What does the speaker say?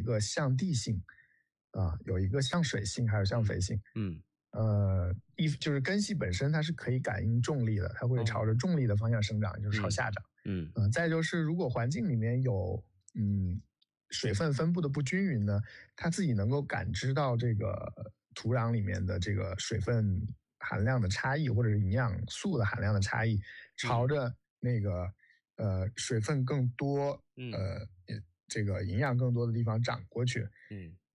个向地性有一个向水性还有向肥性。就是根系本身它是可以感应重力的，它会朝着重力的方向生长，就是朝下长。再就是如果环境里面有水分分布的不均匀呢，它自己能够感知到这个土壤里面的这个水分含量的差异，或者是营养素的含量的差异，朝着那个水分更多这个营养更多的地方长过去。